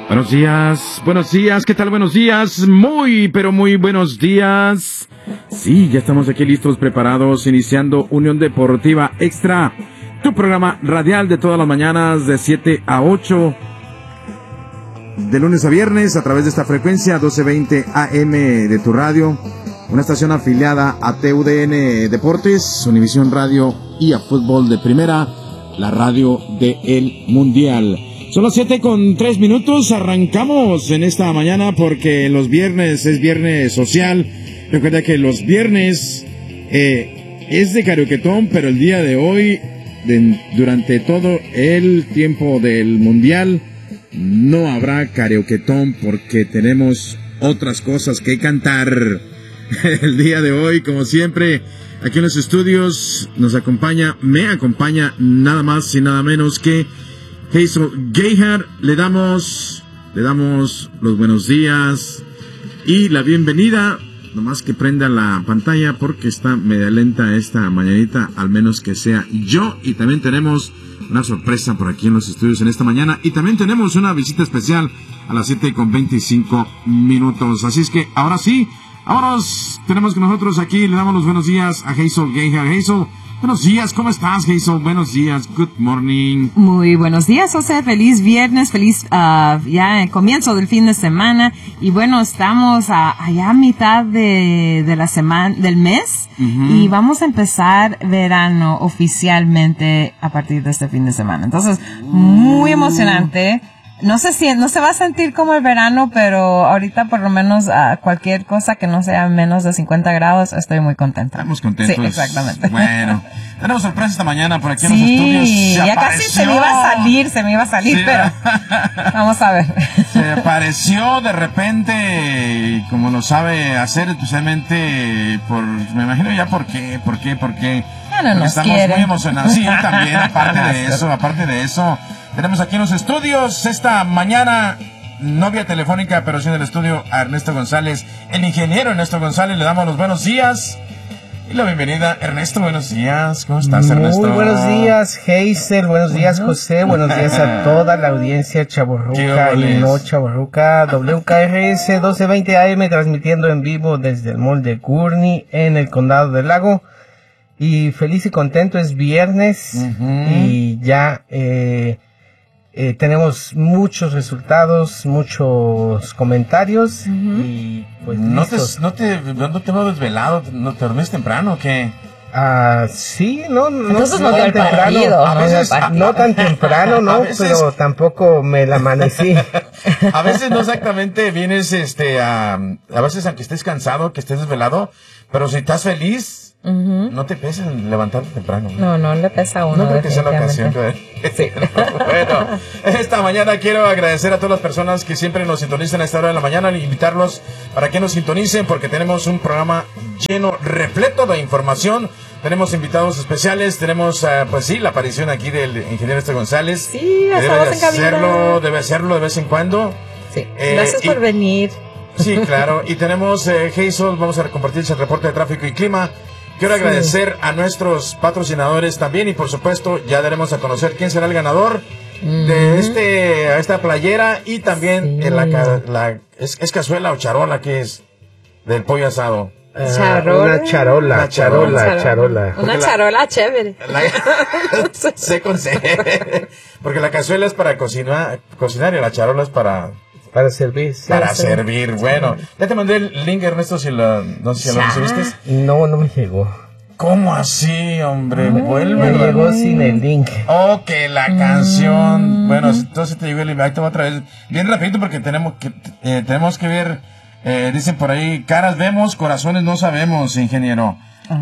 Buenos días, ¿qué tal? Buenos días, muy, pero muy buenos días. Sí, ya estamos aquí listos, preparados, iniciando Unión Deportiva Extra, tu programa radial de todas las mañanas de 7 a 8, de lunes a viernes, a través de esta frecuencia 1220 AM de tu radio, una estación afiliada a TUDN Deportes, Univisión Radio y a Fútbol de Primera, la radio del Mundial. Son las 7:03, arrancamos en esta mañana porque los viernes es viernes social. Recuerda que los viernes es de karaoketón, pero el día de hoy, durante todo el tiempo del Mundial, no habrá karaoketón porque tenemos otras cosas que cantar. El día de hoy, como siempre, aquí en los estudios me acompaña nada más y nada menos que Hazel Gayhart. Le damos los buenos días y la bienvenida. Nomás que prenda la pantalla porque está media lenta esta mañanita, al menos que sea yo. Y también tenemos una sorpresa por aquí en los estudios en esta mañana. Y también tenemos una visita especial a las 7:25. Así es que ahora sí, tenemos que nosotros aquí le damos los buenos días a Hazel Gayhart. Hazel, buenos días, ¿cómo estás, Hazel? Buenos días, good morning. Muy buenos días, José, feliz viernes, feliz ya el comienzo del fin de semana. Y bueno, estamos allá a mitad de la semana, del mes, y vamos a empezar verano oficialmente a partir de este fin de semana. Entonces, muy emocionante. No se va a sentir como el verano, pero ahorita por lo menos cualquier cosa que no sea menos de 50 grados, estoy muy contenta. Estamos contentos. Sí, exactamente. Bueno, tenemos sorpresa esta mañana por aquí en los estudios. Ya casi se me iba a salir, sí, pero vamos a ver. Se apareció de repente, como lo sabe hacer, especialmente me imagino ya por qué. Ya no nos estamos quiere. muy emocionados. Sí, también, aparte de eso. Tenemos aquí en los estudios esta mañana, no vía telefónica, pero sí en el estudio, a Ernesto González, el ingeniero Ernesto González. Le damos los buenos días y la bienvenida. Ernesto, buenos días. ¿Cómo estás, Ernesto? Muy buenos días, Hazel. Buenos días, José. Buenos días a toda la audiencia chavorruca y no chavorruca. WKRS 1220 AM, transmitiendo en vivo desde el Mall de Gurney, en el Condado del Lago. Y feliz y contento, es viernes y ya tenemos muchos resultados, muchos comentarios y pues no te veo desvelado, ¿no te dormís temprano o qué? Sí, no Entonces tan temprano, no tan temprano, no, pero tampoco me la amanecí. A veces no exactamente vienes, a veces aunque estés cansado, que estés desvelado, pero si estás feliz, no te pesa levantarte temprano. No le pesa a uno. No creo que sea la ocasión. Sí. Bueno, esta mañana quiero agradecer a todas las personas que siempre nos sintonizan a esta hora de la mañana e invitarlos para que nos sintonicen porque tenemos un programa lleno, repleto de información. Tenemos invitados especiales, tenemos pues sí, la aparición aquí del ingeniero Ernesto González. Sí, debe hacerlo de vez en cuando. Sí. Gracias por venir. Sí, claro. Y tenemos Hazel, vamos a compartir el reporte de tráfico y clima. Quiero agradecer a nuestros patrocinadores también y por supuesto ya daremos a conocer quién será el ganador de esta playera y también ¿es cazuela o charola que es? Del pollo asado. Una charola. Una charola chévere. C con C. Porque la cazuela es para cocinar y la charola es para servir. Sí, servir. Bueno, ya te mandé el link, Ernesto, no sé si lo recibiste. No me llegó. ¿Cómo así, hombre? Me llegó sin el link. Oh, que la canción. Bueno, entonces te llegó el link. Ahí te voy a traer bien rapidito porque tenemos que ver. Dicen por ahí, caras vemos, corazones no sabemos, ingeniero.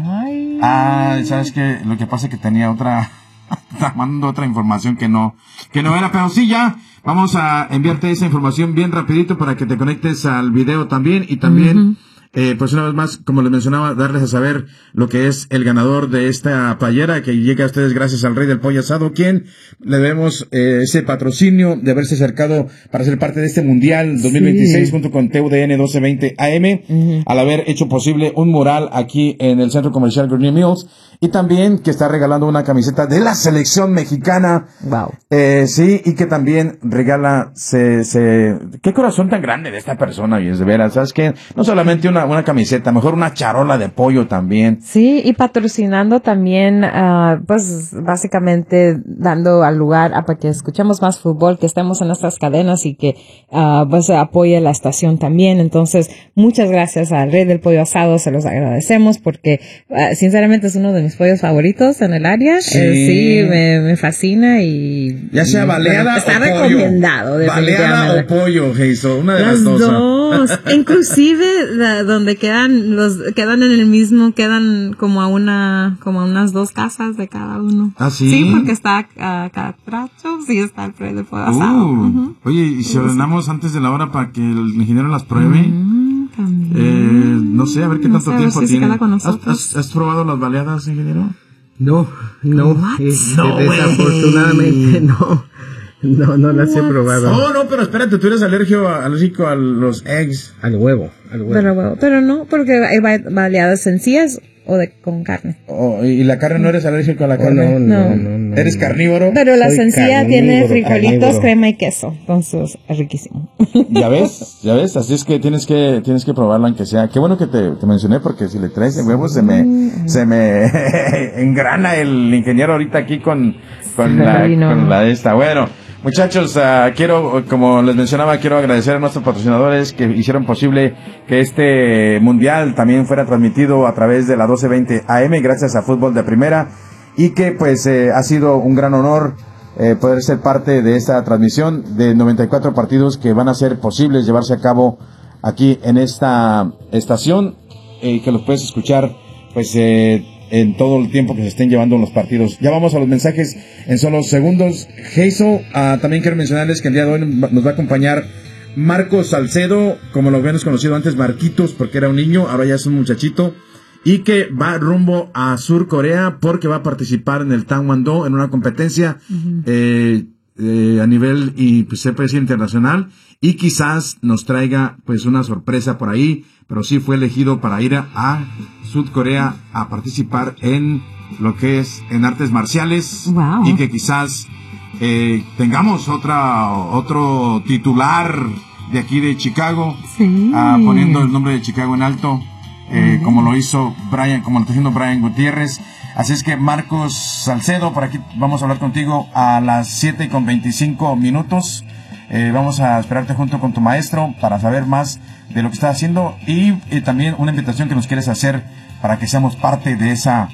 Ay. ¿Sabes qué? Lo que pasa es que tenía otra... Está mandando otra información que no era, pero sí ya vamos a enviarte esa información bien rapidito para que te conectes al video también y también pues una vez más, como les mencionaba, darles a saber lo que es el ganador de esta playera que llega a ustedes gracias al Rey del Pollo Asado, quien le debemos ese patrocinio de haberse acercado para ser parte de este Mundial 2026 junto con TUDN 1220 AM, al haber hecho posible un mural aquí en el Centro Comercial Green Mills, y también que está regalando una camiseta de la selección mexicana. Wow. Sí, y que también regala, qué corazón tan grande de esta persona, y es de veras, ¿sabes qué? No solamente una camiseta, mejor una charola de pollo también. Sí, y patrocinando también, pues básicamente dando al lugar para que escuchemos más fútbol, que estemos en nuestras cadenas y que pues apoye la estación también. Entonces, muchas gracias al Rey del Pollo Asado, se los agradecemos porque sinceramente es uno de mis pollos favoritos en el área. Sí, me fascina y ya sea baleada está o pollo. Recomendado, baleada o pollo, Hazel, una de las dos. Inclusive donde quedan en el mismo, quedan como a unas 2 casas de cada uno. ¿Ah, sí? Sí, porque está cada tracho, sí está el Rey del Pollo Asado. Oye, ¿y si ordenamos antes de la hora para que el ingeniero las pruebe? No sé, a ver qué tanto tiempo tiene. ¿Has probado las baleadas, ingeniero? No, desafortunadamente no. No las he probado. No, pero espérate, tú eres alérgico a los eggs. Al huevo. Pero no, porque hay baleadas sencillas o con carne. ¿Y la carne no eres alérgico a la carne? No. ¿Eres carnívoro? Pero la sencilla tiene frijolitos, crema y queso. Entonces, es riquísimo. ¿Ya ves? Así es que tienes que probarlo aunque sea. Qué bueno que te mencioné, porque si le traes el huevo se me engrana el ingeniero ahorita aquí con la de esta. Bueno, muchachos, como les mencionaba, quiero agradecer a nuestros patrocinadores que hicieron posible que este mundial también fuera transmitido a través de la 1220 AM, gracias a Fútbol de Primera, y que pues ha sido un gran honor poder ser parte de esta transmisión de 94 partidos que van a ser posibles llevarse a cabo aquí en esta estación, que los puedes escuchar pues en todo el tiempo que se estén llevando los partidos. Ya vamos a los mensajes en solo segundos. Hazel, también quiero mencionarles que el día de hoy nos va a acompañar Marcos Salcedo, como lo habíamos conocido antes, Marquitos, porque era un niño, ahora ya es un muchachito, y que va rumbo a Sur Corea porque va a participar en el Taekwondo, en una competencia a nivel, y pues se puede decir internacional, y quizás nos traiga pues una sorpresa por ahí, pero sí fue elegido para ir a Sur Corea a participar en lo que es en artes marciales. Wow. Y que quizás tengamos otro titular de aquí de Chicago, sí, poniendo el nombre de Chicago en alto, como lo hizo Brian, como lo está haciendo Brian Gutiérrez. Así es que Marcos Salcedo, por aquí vamos a hablar contigo a las 7:25. Vamos a esperarte junto con tu maestro para saber más de lo que estás haciendo, y también una invitación que nos quieres hacer para que seamos parte de esa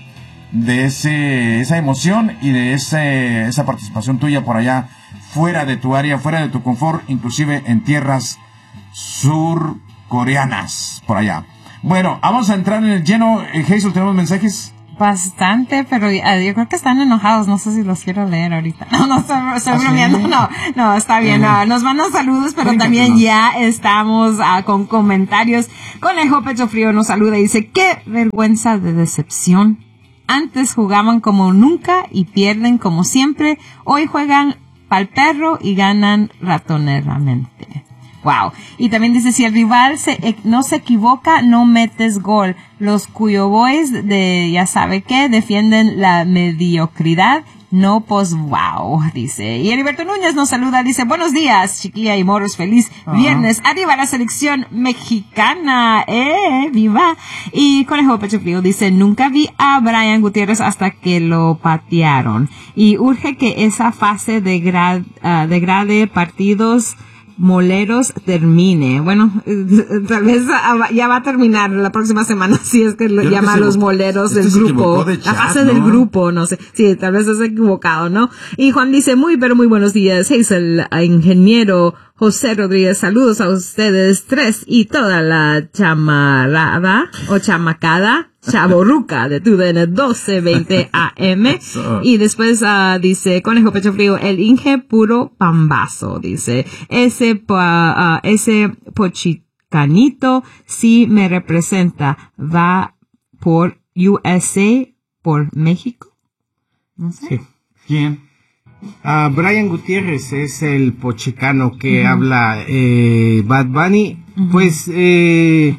emoción y de esa participación tuya por allá, fuera de tu área, fuera de tu confort, inclusive en tierras surcoreanas, por allá. Bueno, vamos a entrar en el lleno. Hazel, ¿tenemos mensajes? Bastante, pero yo creo que están enojados. No sé si los quiero leer ahorita. No, estoy bromeando. No, está bien. Nos mandan saludos, pero también ya estamos con comentarios. Conejo Pecho Frío nos saluda y dice: qué vergüenza de decepción. Antes jugaban como nunca y pierden como siempre. Hoy juegan pa'l perro y ganan ratoneramente. Wow. Y también dice: si el rival no se equivoca, no metes gol. Los Cuyo Boys de ya sabe qué defienden la mediocridad. No, pues wow, dice. Y Heriberto Núñez nos saluda, dice: buenos días, chiquilla y moros, feliz viernes. Arriba la selección mexicana, viva. Y Conejo Pecho Frío dice: nunca vi a Brian Gutiérrez hasta que lo patearon. Y urge que esa fase degrade partidos moleros termine. Bueno, tal vez ya va a terminar la próxima semana, si es que lo llama a los moleros del grupo. La fase del grupo, no sé. Sí, tal vez es equivocado, ¿no? Y Juan dice: muy buenos días, Hazel, ingeniero José Rodríguez, saludos a ustedes tres y toda la chamarada o chamacada chavorruca de TUDN 1220 AM. Y después dice Conejo Pecho Frío: el Inge puro pambazo, dice. Ese Canito, si me representa, va por USA, por México. No sé. Sí. ¿Quién? Brian Gutiérrez es el pochicano que habla Bad Bunny. Pues, ¿qué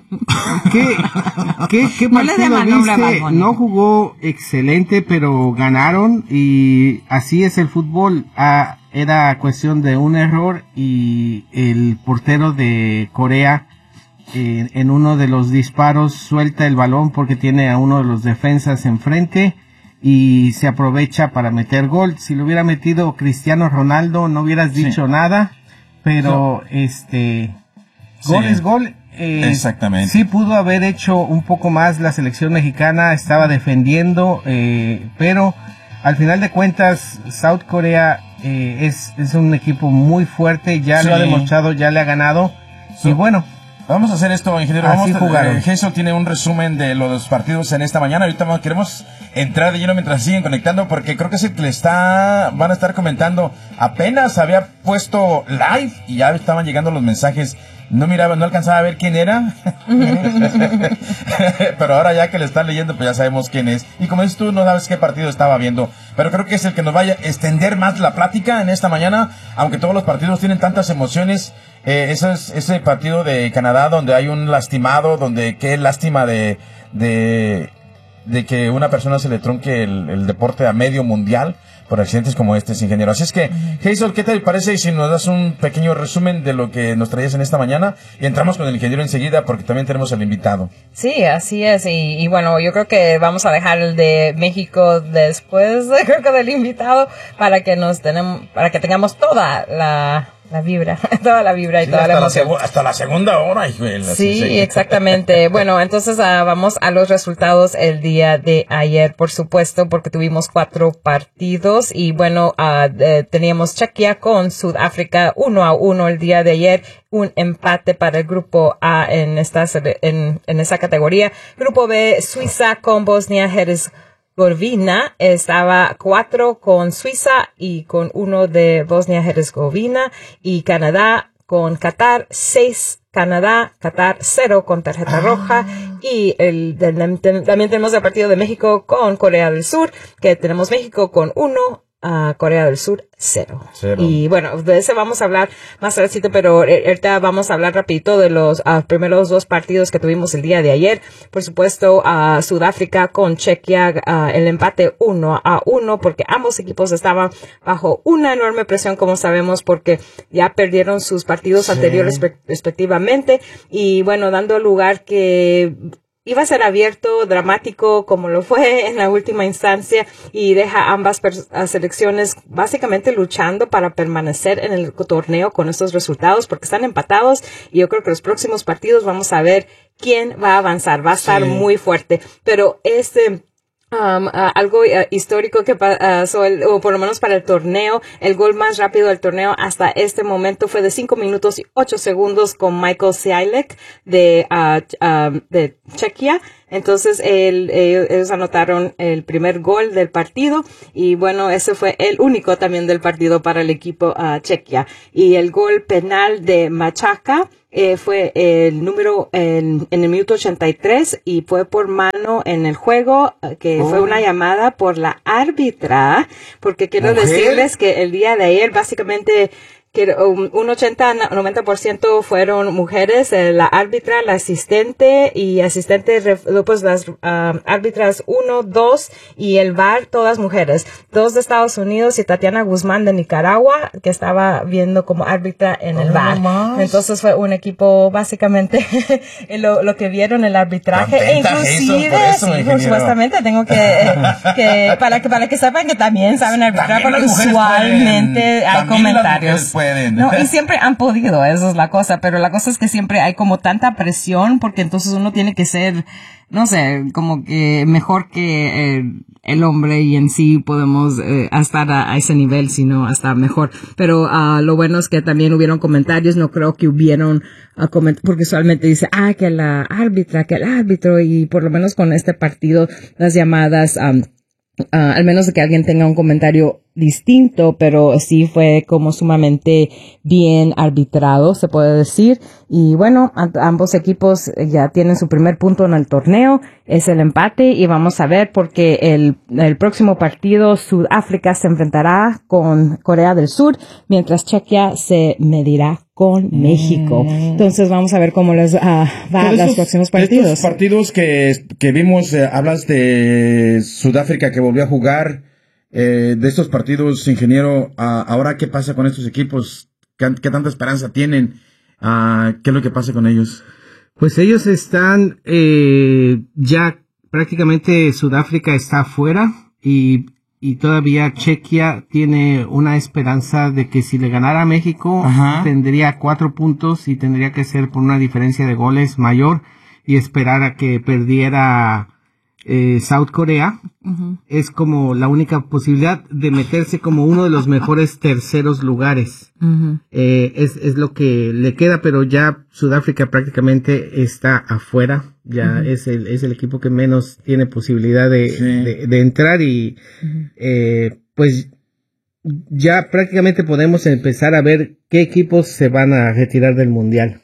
partido viste? No jugó excelente, pero ganaron y así es el fútbol. Era cuestión de un error y el portero de Corea en uno de los disparos suelta el balón porque tiene a uno de los defensas enfrente y se aprovecha para meter gol. Si lo hubiera metido Cristiano Ronaldo no hubieras dicho nada, pero gol es gol. Exactamente. Sí pudo haber hecho un poco más la selección mexicana, estaba defendiendo, pero al final de cuentas South Korea es un equipo muy fuerte, ya lo ha demostrado, ya le ha ganado. Y bueno, vamos a hacer esto, ingeniero. Así jugaron. Jason tiene un resumen de los partidos en esta mañana. Ahorita queremos entrar de lleno mientras siguen conectando, porque creo que es el que van a estar comentando. Apenas había puesto live y ya estaban llegando los mensajes. No alcanzaba a ver quién era. Pero ahora ya que le están leyendo, pues ya sabemos quién es. Y como dices tú, no sabes qué partido estaba viendo. Pero creo que es el que nos vaya a extender más la plática en esta mañana. Aunque todos los partidos tienen tantas emociones. Ese partido de Canadá donde hay un lastimado, donde qué lástima de que una persona se le trunque el deporte a medio mundial por accidentes como este, ingeniero. Así es que, Hazel, ¿qué te parece si nos das un pequeño resumen de lo que nos traías en esta mañana? Y entramos con el ingeniero enseguida porque también tenemos al invitado. Sí, así es. Y bueno, yo creo que vamos a dejar el de México después, creo que del invitado, para que tengamos toda la vibra, toda la vibra y toda la emoción. Hasta la segunda hora. Sí, exactamente. Bueno, entonces vamos a los resultados el día de ayer, por supuesto, porque tuvimos 4 partidos y bueno, teníamos Chequia con Sudáfrica 1-1 el día de ayer, un empate para el grupo A en esa categoría. Grupo B, Suiza con Bosnia-Herzegovina. Estaba 4 con Suiza y con 1 de Bosnia-Herzegovina, y Canadá con Qatar 6, Qatar 0 con tarjeta roja, y también tenemos el partido de México con Corea del Sur, que tenemos México con 1, Corea del Sur 0. Y bueno, de ese vamos a hablar más tardecito, pero ahorita vamos a hablar rapidito de los primeros 2 partidos que tuvimos el día de ayer. Por supuesto, Sudáfrica con Chequia, el empate 1-1, porque ambos equipos estaban bajo una enorme presión, como sabemos, porque ya perdieron sus partidos anteriores respectivamente, y bueno, dando lugar que iba a ser abierto, dramático, como lo fue en la última instancia, y deja ambas selecciones básicamente luchando para permanecer en el torneo con estos resultados, porque están empatados, y yo creo que los próximos partidos vamos a ver quién va a avanzar. Va a estar muy fuerte, pero algo histórico que pasó, o por lo menos para el torneo, el gol más rápido del torneo hasta este momento fue de 5 minutos y 8 segundos con Michael Swiatek de Chequia. Entonces ellos anotaron el primer gol del partido, y bueno, ese fue el único también del partido para el equipo Chequia. Y el gol penal de Machaca fue el número en el minuto 83, y fue por mano en el juego, que fue una llamada por la árbitra, porque quiero decirles que el día de ayer básicamente que un 80-90% fueron mujeres, la árbitra, la asistente pues las árbitras 1, 2 y el VAR, todas mujeres, 2 de Estados Unidos y Tatiana Guzmán de Nicaragua, que estaba viendo como árbitra en el VAR. Entonces fue un equipo básicamente lo que vieron el arbitraje, inclusive supuestamente tengo que para que sepan que también saben arbitrar, porque usualmente hay comentarios. No, y siempre han podido, esa es la cosa, pero la cosa es que siempre hay como tanta presión, porque entonces uno tiene que ser, no sé, como que mejor que el hombre, y en sí podemos estar a ese nivel, sino hasta mejor. Pero lo bueno es que también hubieron comentarios, no creo que hubieron porque usualmente dice, que la árbitra, que el árbitro, y por lo menos con este partido, las llamadas, al menos de que alguien tenga un comentario distinto, pero sí fue como sumamente bien arbitrado, se puede decir. Y bueno, ambos equipos ya tienen su primer punto en el torneo, es el empate, y vamos a ver porque el próximo partido Sudáfrica se enfrentará con Corea del Sur, mientras Chequia se medirá con México. Entonces vamos a ver cómo les va los próximos partidos. Estos partidos que vimos, hablas de Sudáfrica que volvió a jugar, de estos partidos, ingeniero, ahora ¿qué pasa con estos equipos? ¿Qué tanta esperanza tienen? ¿Qué es lo que pasa con ellos? Pues ellos están, ya prácticamente Sudáfrica está afuera y todavía Chequia tiene una esperanza de que si le ganara a México, tendría 4 puntos y tendría que ser por una diferencia de goles mayor y esperar a que perdiera South Korea. Es como la única posibilidad de meterse como uno de los mejores terceros lugares. Es lo que le queda, pero ya Sudáfrica prácticamente está afuera. Ya es el equipo que menos tiene posibilidad de entrar y pues ya prácticamente podemos empezar a ver qué equipos se van a retirar del mundial.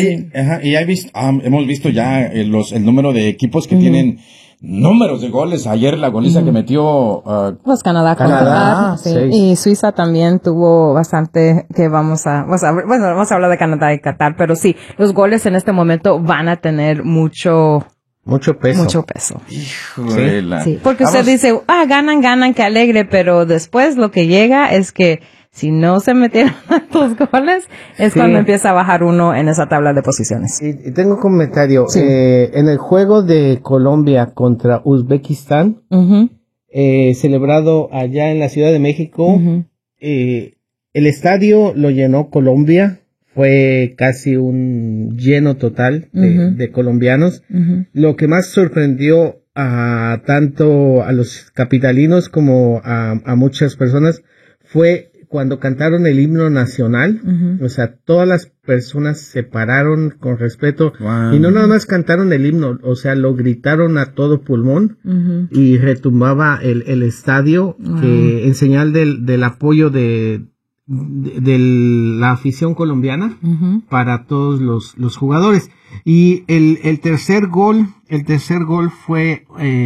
Hemos visto ya el número de equipos que tienen números de goles. Ayer la goliza que metió pues Canadá. Sí. Y Suiza también tuvo bastante, que vamos a hablar de Canadá y Qatar, pero sí, los goles en este momento van a tener mucho peso. Híjole. Sí, porque usted dice, ganan, qué alegre, pero después lo que llega es que si no se metieron tus goles, es cuando empieza a bajar uno en esa tabla de posiciones. Y tengo un comentario. Sí. En el juego de Colombia contra Uzbekistán, celebrado allá en la Ciudad de México, el estadio lo llenó Colombia. Fue casi un lleno total de colombianos. Lo que más sorprendió tanto a los capitalinos como a muchas personas fue cuando cantaron el himno nacional. O sea, todas las personas se pararon con respeto. Wow. Y no nada más cantaron el himno, o sea, lo gritaron a todo pulmón y retumbaba el estadio que en señal del apoyo de la afición colombiana para todos los jugadores. Y el tercer gol fue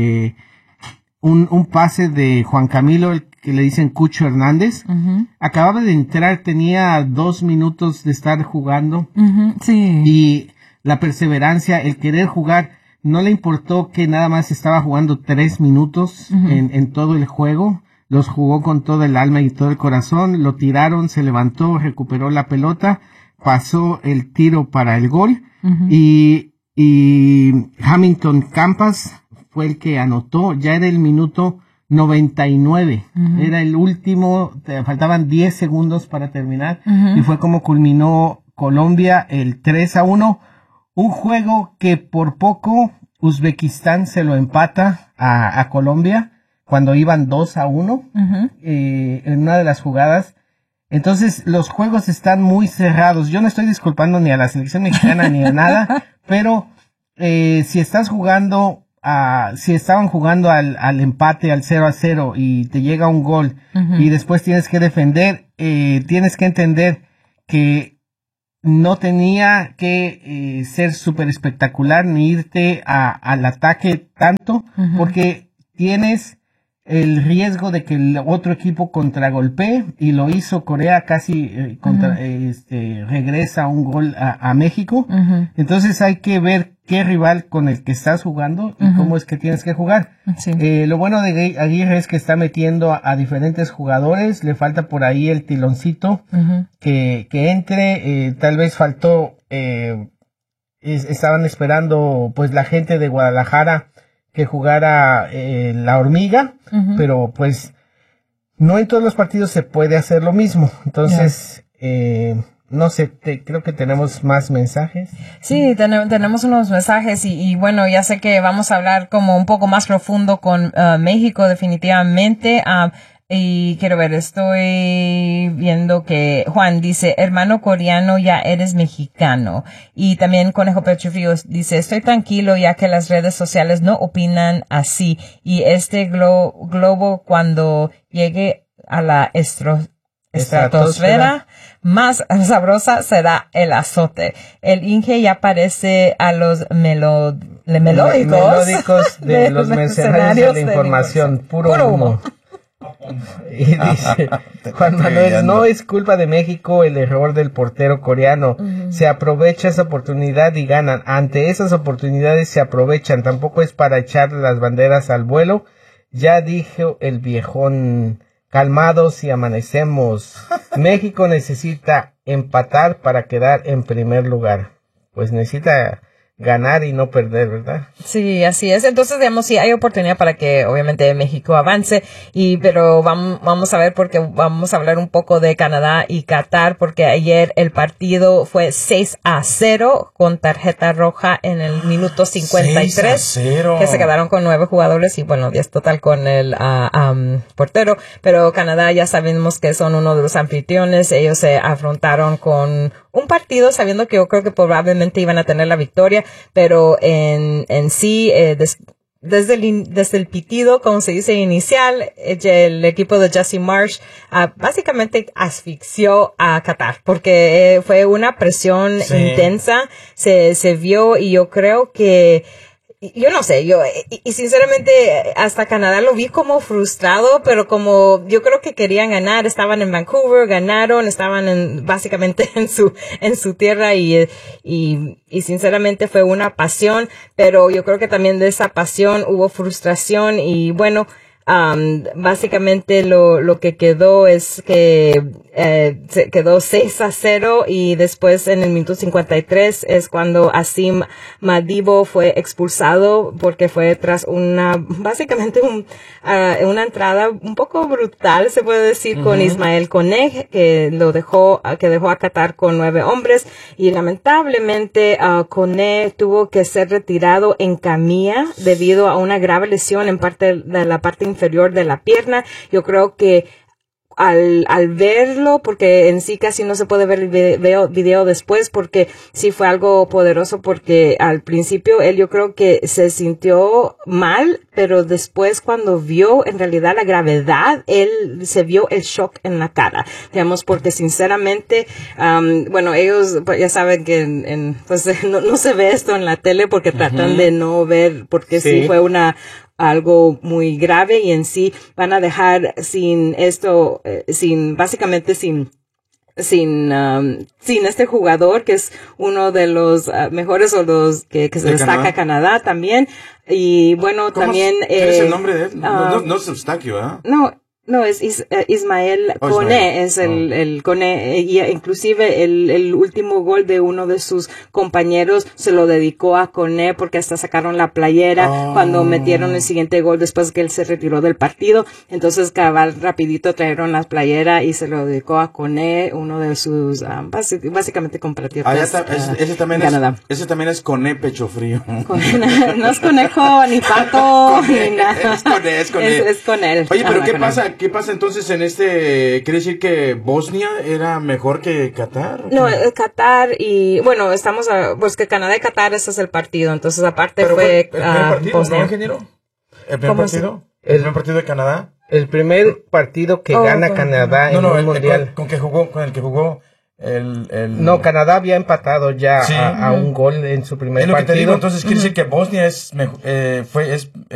un pase de Juan Camilo, el que le dicen Cucho Hernández. Acababa de entrar, tenía 2 minutos de estar jugando. Sí. Y la perseverancia, el querer jugar, no le importó que nada más estaba jugando 3 minutos en todo el juego. Los jugó con todo el alma y todo el corazón, lo tiraron, se levantó, recuperó la pelota, pasó el tiro para el gol y Hamilton Campas fue el que anotó. Ya era el minuto 99, era el último, faltaban 10 segundos para terminar y fue como culminó Colombia el 3-1, un juego que por poco Uzbekistán se lo empata a Colombia cuando iban 2-1 en una de las jugadas. Entonces los juegos están muy cerrados. Yo no estoy disculpando ni a la selección mexicana ni a nada, pero si estaban jugando al empate, al 0-0 y te llega un gol y después tienes que defender, tienes que entender que no tenía que ser súper espectacular ni irte al ataque tanto, porque tienes el riesgo de que el otro equipo contragolpee, y lo hizo Corea casi regresa un gol a México. Entonces hay que ver qué rival con el que estás jugando y cómo es que tienes que jugar. Sí. Lo bueno de Aguirre es que está metiendo a diferentes jugadores, le falta por ahí el tiloncito que entre, tal vez faltó, estaban esperando pues la gente de Guadalajara que jugara la hormiga, pero pues no en todos los partidos se puede hacer lo mismo. Entonces, no sé, creo que tenemos más mensajes. Sí, tenemos unos mensajes y bueno, ya sé que vamos a hablar como un poco más profundo con México definitivamente. Y quiero ver, estoy viendo que Juan dice, hermano coreano, ya eres mexicano. Y también Conejo Pecho Frío dice, estoy tranquilo ya que las redes sociales no opinan así. Y este globo cuando llegue a la estratosfera, más sabrosa será el azote. El Inge ya parece a los melódicos de los mercenarios de la información, puro humo. Y dice Juan Manuel, no es culpa de México el error del portero coreano, se aprovecha esa oportunidad y ganan, ante esas oportunidades se aprovechan, tampoco es para echar las banderas al vuelo, ya dijo el viejón, calmados y amanecemos, México necesita empatar para quedar en primer lugar, pues necesita ganar y no perder, ¿verdad? Sí, así es. Entonces, digamos, sí hay oportunidad para que obviamente México avance, pero vamos a ver, porque vamos a hablar un poco de Canadá y Qatar, porque ayer el partido fue 6-0 con tarjeta roja en el minuto 53, 6-0. Que se quedaron con 9 jugadores y bueno, 10 total con el portero, pero Canadá ya sabemos que son uno de los anfitriones, ellos se afrontaron con un partido sabiendo que yo creo que probablemente iban a tener la victoria, pero en sí, desde el pitido, como se dice inicial, el equipo de Jesse Marsh básicamente asfixió a Qatar, porque fue una presión intensa, se vio, y yo creo que yo no sé, y sinceramente hasta Canadá lo vi como frustrado, pero como yo creo que querían ganar, estaban en Vancouver, ganaron, estaban básicamente en su tierra y sinceramente fue una pasión, pero yo creo que también de esa pasión hubo frustración y bueno, básicamente lo que quedó es que se quedó 6-0 y después en el minuto 53 es cuando Asim Madibo fue expulsado porque fue tras básicamente una entrada un poco brutal, se puede decir, con Ismael Koné, que dejó a Qatar con 9 hombres y lamentablemente Koné tuvo que ser retirado en camilla debido a una grave lesión en la parte inferior de la pierna. Yo creo que al verlo, porque en sí casi no se puede ver el video después, porque sí fue algo poderoso, porque al principio él yo creo que se sintió mal, pero después cuando vio en realidad la gravedad, él se vio el shock en la cara, digamos, porque sinceramente, bueno, ellos pues, ya saben que pues no se ve esto en la tele porque tratan de no ver, porque sí fue algo muy grave y en sí van a dejar básicamente sin este jugador que es uno de los mejores o los que se destaca Canadá también y bueno también ¿qué es el nombre de él? No es Eustaquio, ¿eh? No, es Ismael Koné, es el Koné, y inclusive el último gol de uno de sus compañeros se lo dedicó a Koné porque hasta sacaron la playera cuando metieron el siguiente gol después que él se retiró del partido, entonces cabal rapidito trajeron la playera y se lo dedicó a Koné, uno de sus básicamente compatriotas ese también en Canadá. Ese también es Koné pecho frío. No es conejo ni pato ni nada. Es Koné. Es Koné. Oye, pero ¿qué pasa entonces en quiere decir que Bosnia era mejor que Qatar? No, Qatar y, bueno, pues que Canadá y Qatar ese es el partido, entonces aparte fue ¿el primer partido, Bosnia. ¿no, ingeniero? ¿El primer partido? ¿El primer partido de Canadá? El primer partido que gana Canadá en un mundial. Con el que jugó No, Canadá había empatado ya a un gol en su primer partido. Que te digo, entonces quiere decir que Bosnia es